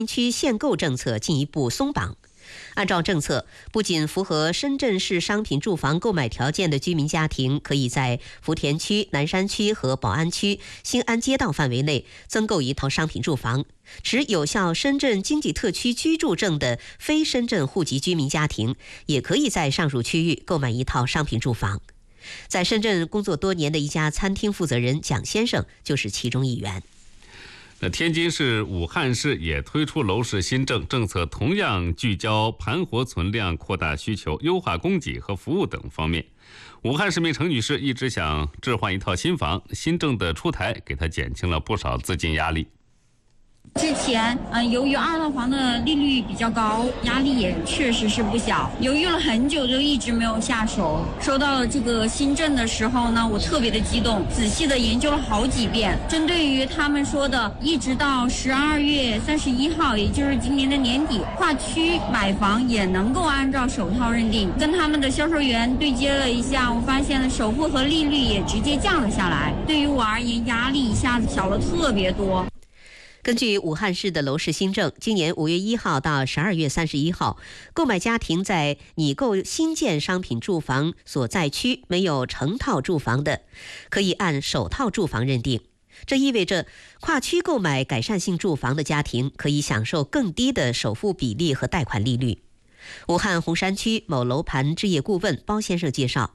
区限购政策进一步松绑。按照政策，不仅符合深圳市商品住房购买条件的居民家庭，可以在福田区、南山区和宝安区新安街道范围内增购一套商品住房；持有效深圳经济特区居住证的非深圳户籍居民家庭，也可以在上述区域购买一套商品住房。在深圳工作多年的一家餐厅负责人蒋先生就是其中一员。 天津市、武汉市也推出楼市新政，政策同样聚焦盘活存量、扩大需求、优化供给和服务等方面。武汉市民程女士一直想置换一套新房，新政的出台给她减轻了不少资金压力。 之前由于二套房的利率比较高，压力也确实是不小，犹豫了很久就一直没有下手。收到了这个新政的时候呢，我特别的激动，仔细的研究了好几遍。针对于他们说的一直到12月31号，也就是今年的年底，跨区买房也能够按照首套认定，跟他们的销售员对接了一下，我发现了首付和利率也直接降了下来，对于我而言压力一下子小了特别多。 根据武汉市的楼市新政，今年5月1号到12月31号，购买家庭在拟购新建商品住房所在区没有成套住房的，可以按首套住房认定。这意味着跨区购买改善性住房的家庭可以享受更低的首付比例和贷款利率。武汉洪山区某楼盘置业顾问包先生介绍，